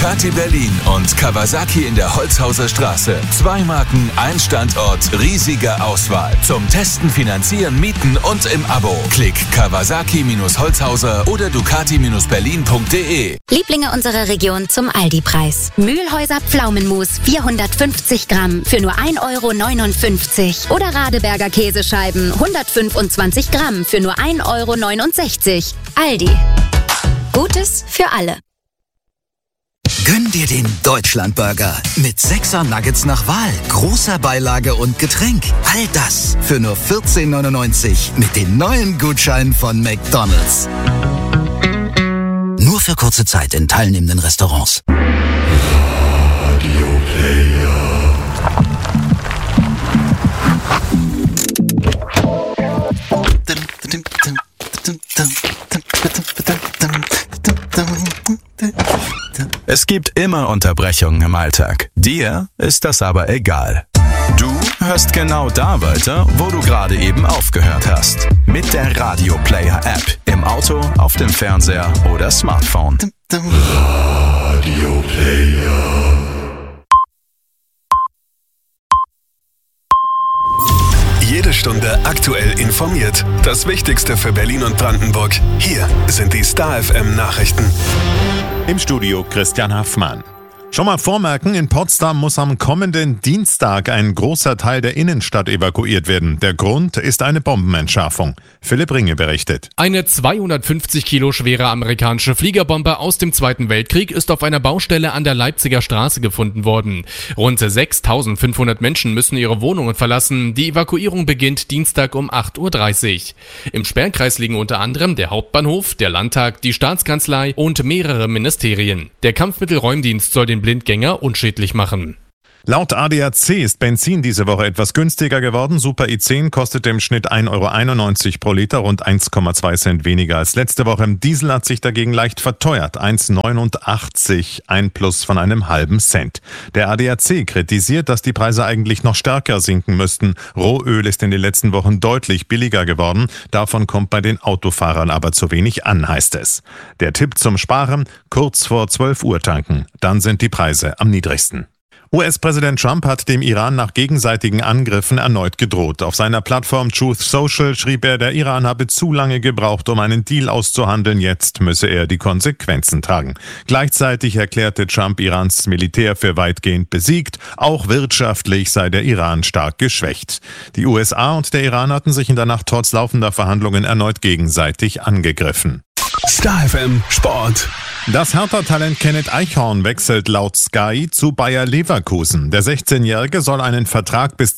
Ducati Berlin und Kawasaki in der Holzhauser Straße. 2 Marken, ein Standort, riesige Auswahl. Zum Testen, Finanzieren, Mieten und im Abo. Klick Kawasaki-Holzhauser oder Ducati-Berlin.de. Lieblinge unserer Region zum Aldi-Preis. Mühlhäuser Pflaumenmus 450 Gramm für nur 1,59 € oder Radeberger Käsescheiben 125 Gramm für nur 1,69 €. Aldi. Gutes für alle. Gönn dir den Deutschlandburger mit 6er Nuggets nach Wahl, großer Beilage und Getränk. All das für nur 14,99 € mit den neuen Gutscheinen von McDonald's. Nur für kurze Zeit in teilnehmenden Restaurants. Radio Player. Es gibt immer Unterbrechungen im Alltag. Dir ist das aber egal. Du hörst genau da weiter, wo du gerade eben aufgehört hast. Mit der Radio Player App. Im Auto, auf dem Fernseher oder Smartphone. Radio Player. Jede Stunde aktuell informiert. Das Wichtigste für Berlin und Brandenburg. Hier sind die Star FM Nachrichten. Im Studio Christian Haffmann. Schon mal vormerken, in Potsdam muss am kommenden Dienstag ein großer Teil der Innenstadt evakuiert werden. Der Grund ist eine Bombenentschärfung. Philipp Ringe berichtet. Eine 250 Kilo schwere amerikanische Fliegerbombe aus dem Zweiten Weltkrieg ist auf einer Baustelle an der Leipziger Straße gefunden worden. Rund 6.500 Menschen müssen ihre Wohnungen verlassen. Die Evakuierung beginnt Dienstag um 8:30 Uhr. Im Sperrkreis liegen unter anderem der Hauptbahnhof, der Landtag, die Staatskanzlei und mehrere Ministerien. Der Kampfmittelräumdienst soll den Blindgänger unschädlich machen. Laut ADAC ist Benzin diese Woche etwas günstiger geworden. Super I10 kostet im Schnitt 1,91 € pro Liter, rund 1,2 Cent weniger als letzte Woche. Diesel hat sich dagegen leicht verteuert, 1,89, ein Plus von einem halben Cent. Der ADAC kritisiert, dass die Preise eigentlich noch stärker sinken müssten. Rohöl ist in den letzten Wochen deutlich billiger geworden. Davon kommt bei den Autofahrern aber zu wenig an, heißt es. Der Tipp zum Sparen: kurz vor 12 Uhr tanken. Dann sind die Preise am niedrigsten. US-Präsident Trump hat dem Iran nach gegenseitigen Angriffen erneut gedroht. Auf seiner Plattform Truth Social schrieb er, der Iran habe zu lange gebraucht, um einen Deal auszuhandeln. Jetzt müsse er die Konsequenzen tragen. Gleichzeitig erklärte Trump Irans Militär für weitgehend besiegt. Auch wirtschaftlich sei der Iran stark geschwächt. Die USA und der Iran hatten sich in der Nacht trotz laufender Verhandlungen erneut gegenseitig angegriffen. Star FM Sport. Das Hertha-Talent Kenneth Eichhorn wechselt laut Sky zu Bayer Leverkusen. Der 16-Jährige soll einen Vertrag bis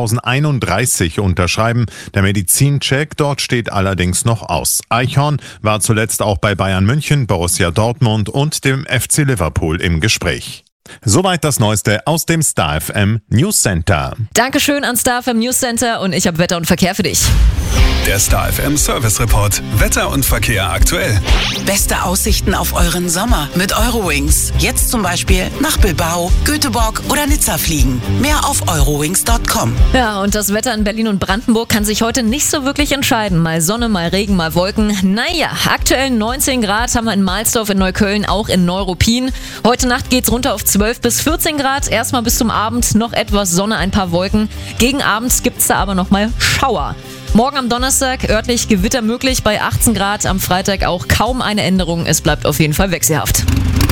2031 unterschreiben. Der Medizincheck dort steht allerdings noch aus. Eichhorn war zuletzt auch bei Bayern München, Borussia Dortmund und dem FC Liverpool im Gespräch. Soweit das Neueste aus dem Star FM News Center. Dankeschön an Star FM News Center und ich habe Wetter und Verkehr für dich. Der Star FM Service Report. Wetter und Verkehr aktuell. Beste Aussichten auf euren Sommer mit Eurowings. Jetzt zum Beispiel nach Bilbao, Göteborg oder Nizza fliegen. Mehr auf eurowings.com. Ja, und das Wetter in Berlin und Brandenburg kann sich heute nicht so wirklich entscheiden. Mal Sonne, mal Regen, mal Wolken. Naja, aktuell 19 Grad haben wir in Mahlsdorf, in Neukölln, auch in Neuruppin. Heute Nacht geht's runter auf 12 bis 14 Grad. Erstmal bis zum Abend noch etwas Sonne, ein paar Wolken. Gegen Abend gibt's da aber nochmal Schauer. Morgen am Donnerstag örtlich Gewitter möglich bei 18 Grad. Am Freitag auch kaum eine Änderung. Es bleibt auf jeden Fall wechselhaft.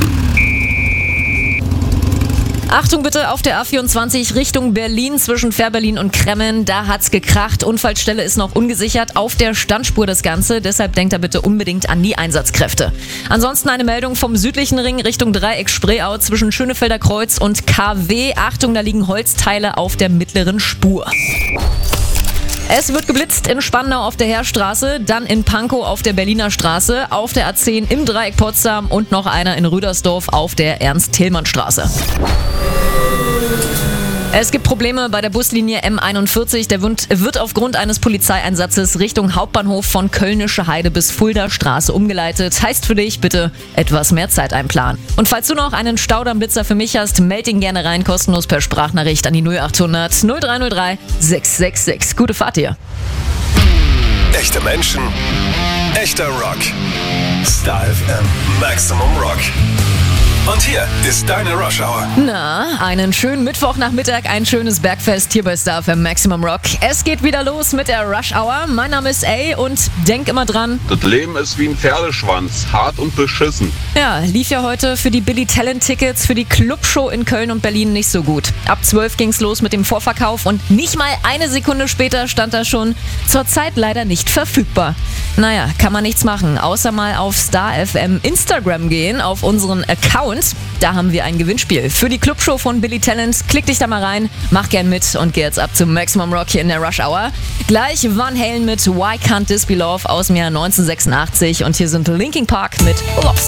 Achtung bitte auf der A24 Richtung Berlin zwischen Fährberlin und Kremmen. Da hat's gekracht. Unfallstelle ist noch ungesichert. Auf der Standspur das Ganze. Deshalb denkt da bitte unbedingt an die Einsatzkräfte. Ansonsten eine Meldung vom südlichen Ring Richtung Dreieck Spreeau zwischen Schönefelder Kreuz und KW. Achtung, da liegen Holzteile auf der mittleren Spur. Es wird geblitzt in Spandau auf der Heerstraße, dann in Pankow auf der Berliner Straße, auf der A10 im Dreieck Potsdam und noch einer in Rüdersdorf auf der Ernst-Thälmann-Straße. Es gibt Probleme bei der Buslinie M41. Der wird aufgrund eines Polizeieinsatzes Richtung Hauptbahnhof von Kölnische Heide bis Fulda Straße umgeleitet. Heißt für dich bitte etwas mehr Zeit einplanen. Und falls du noch einen Staudammblitzer für mich hast, melde ihn gerne rein, kostenlos per Sprachnachricht an die 0800 0303 666. Gute Fahrt dir. Echte Menschen, echter Rock. Star FM Maximum Rock. Und hier ist deine Rush Hour. Na, einen schönen Mittwochnachmittag, ein schönes Bergfest hier bei Star FM Maximum Rock. Es geht wieder los mit der Rush Hour. Mein Name ist A und denk immer dran. Das Leben ist wie ein Pferdeschwanz, hart und beschissen. Ja, lief ja heute für die Billy Talent Tickets für die Clubshow in Köln und Berlin nicht so gut. Ab 12 ging's los mit dem Vorverkauf und nicht mal eine Sekunde später stand da schon, zurzeit leider nicht verfügbar. Naja, kann man nichts machen, außer mal auf Star FM Instagram gehen, auf unseren Account. Da haben wir ein Gewinnspiel für die Clubshow von Billy Talent. Klick dich da mal rein, mach gern mit und geh jetzt ab zum Maximum Rock hier in der Rush Hour. Gleich Van Halen mit Why Can't This Be Love aus dem Jahr 1986 und hier sind Linkin Park mit Lost.